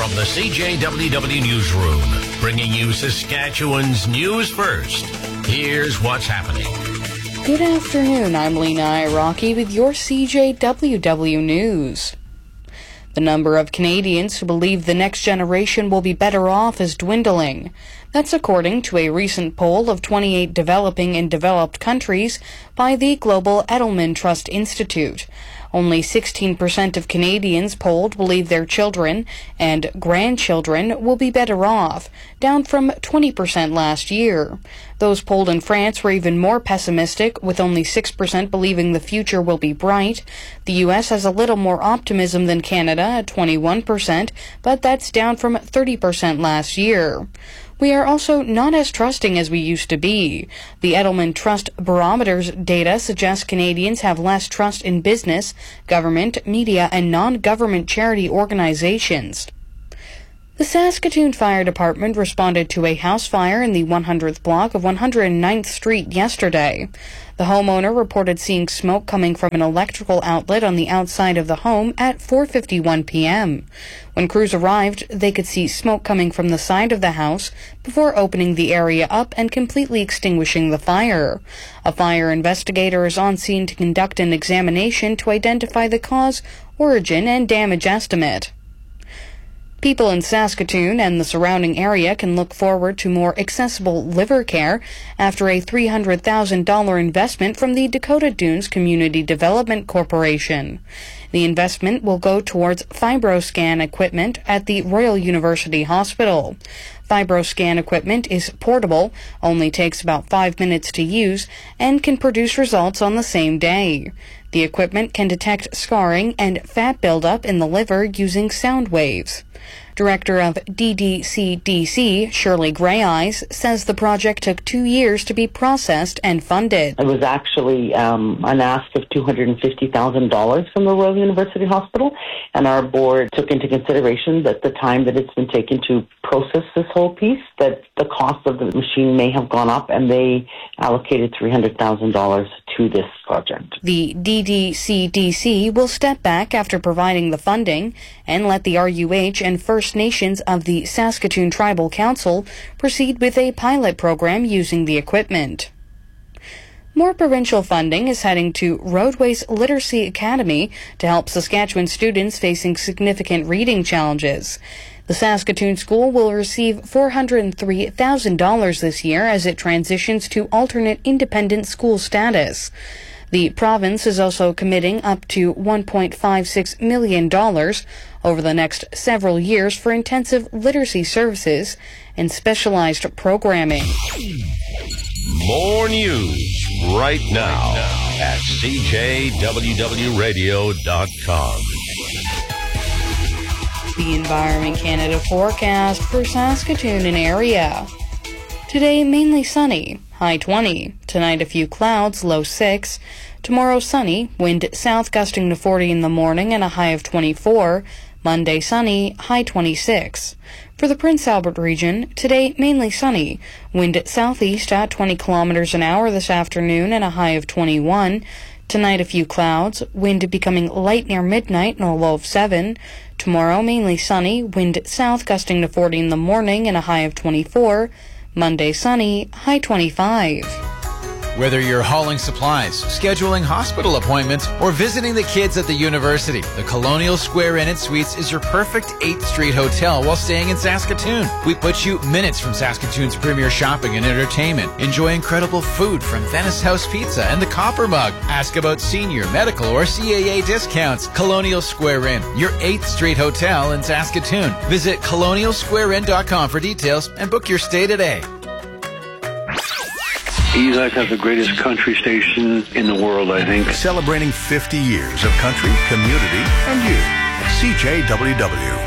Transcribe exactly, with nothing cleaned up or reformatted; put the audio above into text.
from the C J W W Newsroom, bringing you Saskatchewan's news first. Here's what's happening. Good afternoon, I'm Lena Iraqi with your C J W W News. The number of Canadians who believe the next generation will be better off is dwindling. That's according to a recent poll of twenty-eight developing and developed countries by the Global Edelman Trust Institute. Only sixteen percent of Canadians polled believe their children and grandchildren will be better off, down from twenty percent last year. Those polled in France were even more pessimistic, with only six percent believing the future will be bright. The U S has a little more optimism than Canada at twenty-one percent, but that's down from thirty percent last year. We are also not as trusting as we used to be. The Edelman Trust Barometer's data suggests Canadians have less trust in business, government, media, and non-government charity organizations. The Saskatoon Fire Department responded to a house fire in the one hundredth block of one hundred ninth Street yesterday. The homeowner reported seeing smoke coming from an electrical outlet on the outside of the home at four fifty-one p.m. When crews arrived, they could see smoke coming from the side of the house before opening the area up and completely extinguishing the fire. A fire investigator is on scene to conduct an examination to identify the cause, origin, and damage estimate. People in Saskatoon and the surrounding area can look forward to more accessible liver care after a three hundred thousand dollars investment from the Dakota Dunes Community Development Corporation. The investment will go towards FibroScan equipment at the Royal University Hospital. FibroScan equipment is portable, only takes about five minutes to use, and can produce results on the same day. The equipment can detect scarring and fat buildup in the liver using sound waves. Director of D D C D C, Shirley Greyeyes, says the project took two years to be processed and funded. It was actually um, an ask of two hundred fifty thousand dollars from the Royal University Hospital, and our board took into consideration that the time that it's been taken to process this whole piece, that the cost of the machine may have gone up, and they allocated three hundred thousand dollars to this project. The D D C D C will step back after providing the funding and let the R U H and First Nations of the Saskatoon Tribal Council proceed with a pilot program using the equipment. More provincial funding is heading to Roadways Literacy Academy to help Saskatchewan students facing significant reading challenges. The Saskatoon school will receive four hundred three thousand dollars this year as it transitions to alternate independent school status. The province is also committing up to one point five six million dollars over the next several years for intensive literacy services and specialized programming. More news right now at C J W W radio dot com. The Environment Canada forecast for Saskatoon and area. Today, mainly sunny, high twenty. Tonight, a few clouds, low six. Tomorrow, sunny, wind south gusting to forty in the morning and a high of twenty-four. Monday, sunny, high twenty-six. For the Prince Albert region, today, mainly sunny, wind southeast at twenty kilometers an hour this afternoon and a high of twenty-one. Tonight, a few clouds, wind becoming light near midnight and a low of seven. Tomorrow, mainly sunny, wind south gusting to forty in the morning and a high of twenty-four. Monday, sunny, high twenty-five. Whether you're hauling supplies, scheduling hospital appointments, or visiting the kids at the university, the Colonial Square Inn and Suites is your perfect eighth Street hotel while staying in Saskatoon. We put you minutes from Saskatoon's premier shopping and entertainment. Enjoy incredible food from Venice House Pizza and the Copper Mug. Ask about senior, medical, or C A A discounts. Colonial Square Inn, your eighth Street hotel in Saskatoon. Visit colonial square inn dot com for details and book your stay today. E Z A C has the greatest country station in the world, I think. Celebrating fifty years of country, community, and you. C J W W.